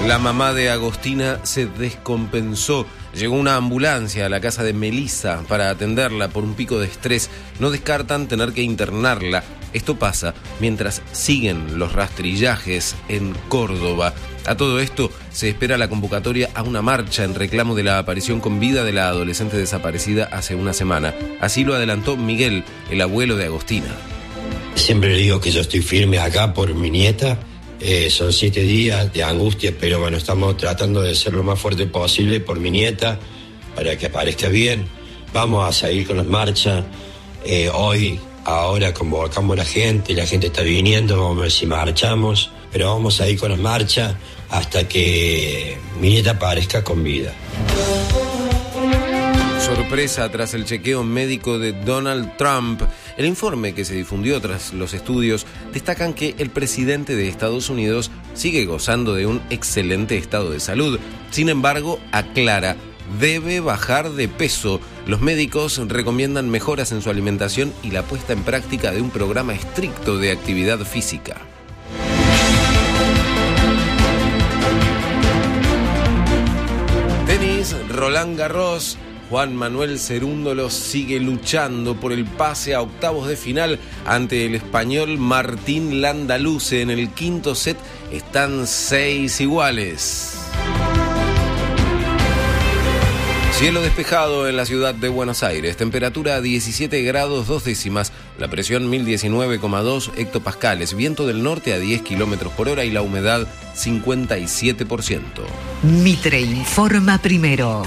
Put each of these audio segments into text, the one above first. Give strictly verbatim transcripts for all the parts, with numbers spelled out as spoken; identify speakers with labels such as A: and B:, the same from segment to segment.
A: La mamá de Agostina se descompensó. Llegó una ambulancia a la casa de Melissa para atenderla por un pico de estrés. No descartan tener que internarla. Esto pasa mientras siguen los rastrillajes en Córdoba. A todo esto se espera la convocatoria a una marcha en reclamo de la aparición con vida de la adolescente desaparecida hace una semana. Así lo adelantó Miguel, el abuelo de Agostina.
B: Siempre le digo que yo estoy firme acá por mi nieta. Eh, son siete días de angustia, pero bueno, estamos tratando de ser lo más fuerte posible por mi nieta, para que aparezca bien. Vamos a seguir con las marchas. Eh, hoy, ahora convocamos a la gente, la gente está viniendo, vamos a ver si marchamos, pero vamos a ir con las marchas hasta que mi nieta aparezca con vida.
A: Sorpresa tras el chequeo médico de Donald Trump. El informe que se difundió tras los estudios destacan que el presidente de Estados Unidos sigue gozando de un excelente estado de salud. Sin embargo, aclara, debe bajar de peso. Los médicos recomiendan mejoras en su alimentación y la puesta en práctica de un programa estricto de actividad física. Tenis, Roland Garros. Juan Manuel Cerúndolo sigue luchando por el pase a octavos de final ante el español Martín Landaluce. En el quinto set están seis iguales. Cielo despejado en la ciudad de Buenos Aires, temperatura diecisiete grados dos décimas, la presión mil diecinueve coma dos hectopascales, viento del norte a diez kilómetros por hora y la humedad cincuenta y siete por ciento.
C: Mitre informa primero.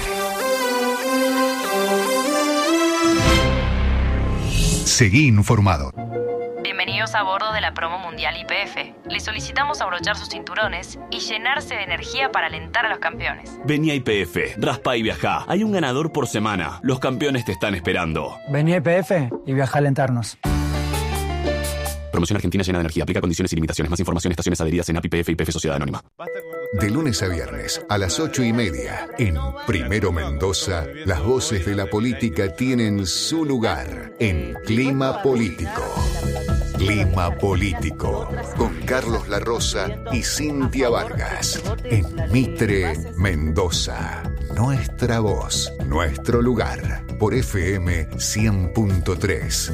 D: Seguí informado.
E: Bienvenidos a bordo de la promo mundial Y P F. Les solicitamos abrochar sus cinturones y llenarse de energía para alentar a los campeones.
F: Vení a Y P F, raspa y viajá. Hay un ganador por semana. Los campeones te están esperando.
G: Vení a Y P F y viajá a alentarnos.
F: Promoción Argentina llena de energía. Aplica condiciones y limitaciones. Más información, estaciones adheridas en A P I P F y P F Sociedad Anónima.
D: De lunes a viernes, a las ocho y media, en Primero Mendoza, las voces de la política tienen su lugar en Clima Político. Clima Político, con Carlos La Rosa y Cintia Vargas, en Mitre, Mendoza. Nuestra voz, nuestro lugar, por F M cien punto tres.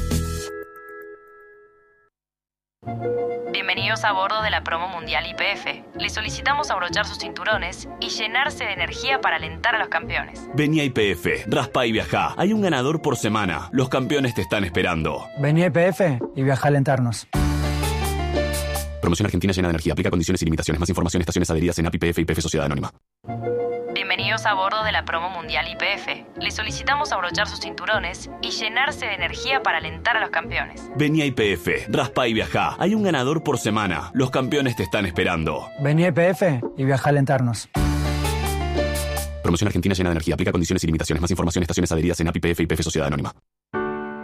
E: Bienvenidos a bordo de la promo mundial Y P F. Les solicitamos abrochar sus cinturones y llenarse de energía para alentar a los campeones.
F: Vení a Y P F, raspa y viajá. Hay un ganador por semana. Los campeones te están esperando.
G: Vení a Y P F y viajá a alentarnos.
F: Promoción Argentina llena de energía. Aplica condiciones y limitaciones. Más información, estaciones adheridas en A P I P F y P F Sociedad Anónima.
E: Bienvenidos a bordo de la promo mundial Y P F. Les solicitamos abrochar sus cinturones y llenarse de energía para alentar a los campeones.
F: Vení a Y P F, raspa y viajá. Hay un ganador por semana. Los campeones te están esperando.
G: Vení a Y P F y viajá a alentarnos.
F: Promoción Argentina llena de energía. Aplica condiciones y limitaciones. Más información, estaciones adheridas en A P I P F y P F Sociedad Anónima.